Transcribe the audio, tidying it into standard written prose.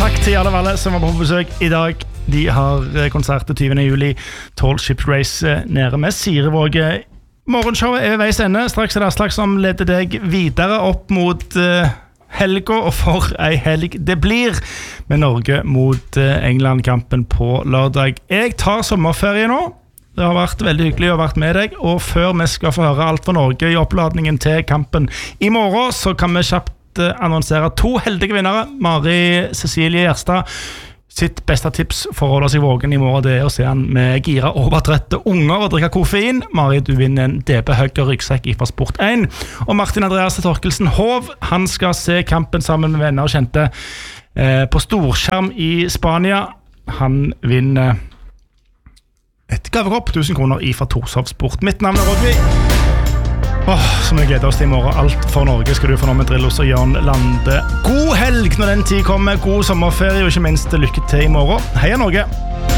takk til alle Valle som var på besøk I dag. De har konsert 20. juli, Tall Ships Race nede med Sirevåge. Morgenshowet veis ende. Straks det Aslak som leder deg videre opp mot helga, og for ei helg det blir med Norge mot England-kampen på lørdag. Jeg tar sommerferie nå. Det har vært veldig hyggelig å ha vært med deg, og før vi skal få høre alt for Norge I oppladningen til kampen I morgen, så kan vi kjapt annonsere 2 heldige vinnere. Mari Cecilie Gjerstad sitt beste tips for å holde seg vågen I morgen, det å se han med gira overtrette unger og drikke koffein. Mari, du vinner en DB-høgg og ryggsekk fra Sport 1. Og Martin Andreas Torkelsen Hov, han skal se kampen sammen med venner og kjente på storskjerm I Spania. Han vinner et gavekopp, 1000 kroner fra Torshov Sport. Mitt navn Rodvi. Som jeg gleder oss til I morgen. Alt for Norge skal du få nå med Drillos og Jan Lande. God helg når den tid kommer. God sommerferie, og ikke minst lykke til I morgen. Heia Norge!